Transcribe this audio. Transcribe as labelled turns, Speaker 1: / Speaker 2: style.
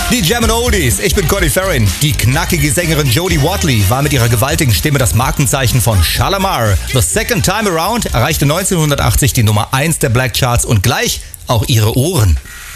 Speaker 1: Die Jammin' Oldies, ich bin Conny Farrin. Die knackige Sängerin Jodie Watley war mit ihrer gewaltigen Stimme das Markenzeichen von Shalamar. The Second Time Around erreichte 1980 die Nummer 1 der Black Charts und gleich auch ihre Ohren.